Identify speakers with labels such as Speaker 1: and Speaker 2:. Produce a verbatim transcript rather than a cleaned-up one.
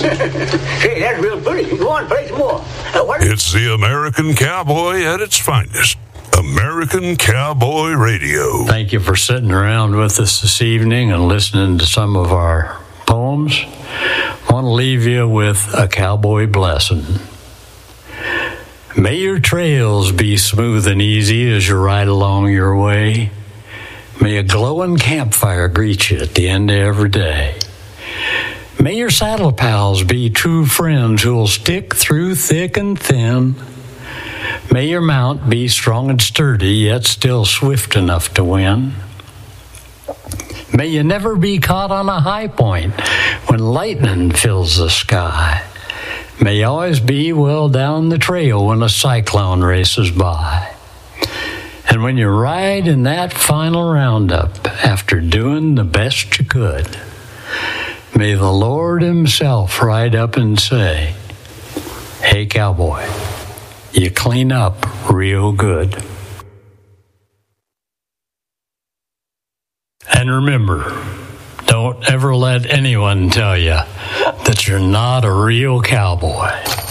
Speaker 1: Say, that's real pretty. Go on, play some more. Uh, what is-
Speaker 2: It's the American Cowboy at its finest. American Cowboy Radio.
Speaker 3: Thank you for sitting around with us this evening and listening to some of our poems. I want to leave you with a cowboy blessing. May your trails be smooth and easy as you ride along your way. May a glowing campfire greet you at the end of every day. May your saddle pals be true friends who'll stick through thick and thin. May your mount be strong and sturdy, yet still swift enough to win. May you never be caught on a high point when lightning fills the sky. May you always be well down the trail when a cyclone races by. And when you ride in that final roundup after doing the best you could, may the Lord himself ride up and say, "Hey, cowboy, you clean up real good." And remember, don't ever let anyone tell you that you're not a real cowboy.